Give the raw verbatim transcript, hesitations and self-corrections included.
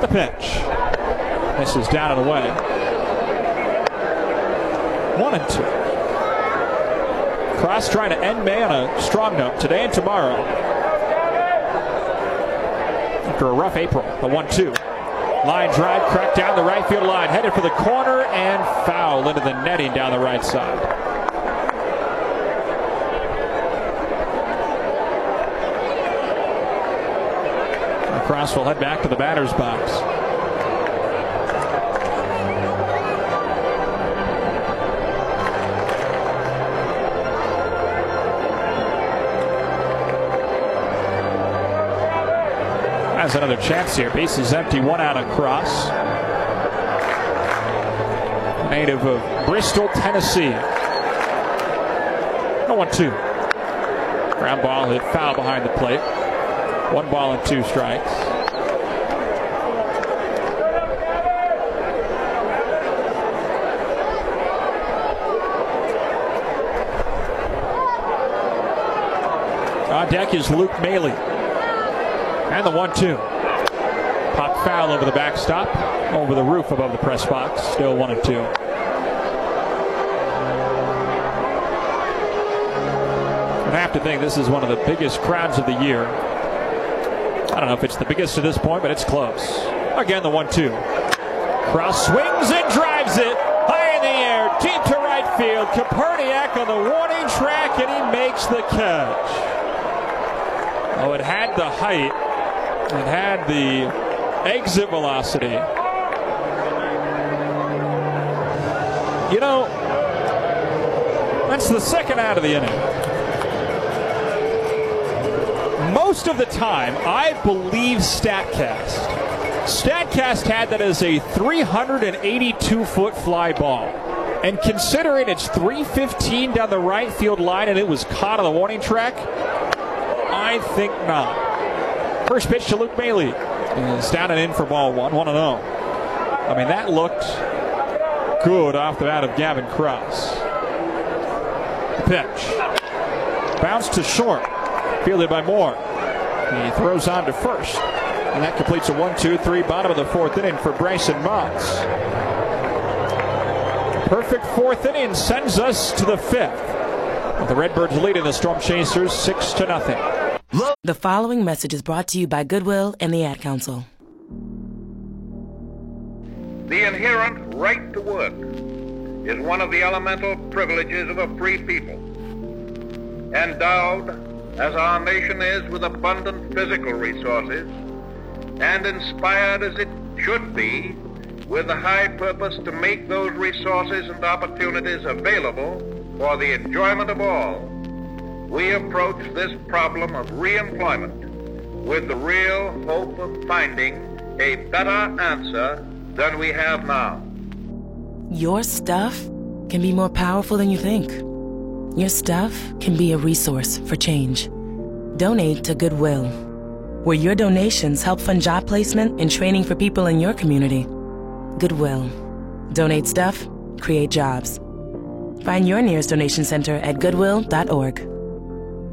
The pitch. This is down and away. One and two. Cross trying to end May on a strong note today and tomorrow. After a rough April, the one two. Line drive, cracked down the right field line. Headed for the corner and foul into the netting down the right side. Cross will head back to the batter's box. Has another chance here. Base is empty. One out of Cross. Native of Bristol, Tennessee. No one two. Ground ball hit foul behind the plate. One ball and two strikes. On deck is Luke Maile. And the one two. Pop foul over the backstop. Over the roof above the press box. Still one and two. I have to think this is one of the biggest crowds of the year. I don't know if it's the biggest at this point, but it's close. Again, the one two. Cross swings and drives it high in the air, deep to right field. Koperniak on the warning track, and he makes the catch. Oh, it had the height. It had the exit velocity. You know, that's the second out of the inning. Most of the time, I believe StatCast. StatCast had that as a three hundred eighty-two foot fly ball. And considering it's three fifteen down the right field line and it was caught on the warning track, I think not. First pitch to Luke Maile. It's down and in for ball one, one and oh. I mean, that looked good off the bat of Gavin Cross. The pitch. Bounce to short. Fielded by Moore. He throws on to first. And that completes a one two three bottom of the fourth inning for Bryson Motts. Perfect fourth inning sends us to the fifth. With the Redbirds leading the Storm Chasers six to nothing. The following message is brought to you by Goodwill and the Ad Council. The inherent right to work is one of the elemental privileges of a free people. Endowed, as our nation is, with abundant physical resources, and inspired as it should be with the high purpose to make those resources and opportunities available for the enjoyment of all, we approach this problem of reemployment with the real hope of finding a better answer than we have now. Your stuff can be more powerful than you think. Your stuff can be a resource for change. Donate to Goodwill, where your donations help fund job placement and training for people in your community. Goodwill. Donate stuff, create jobs. Find your nearest donation center at goodwill dot org.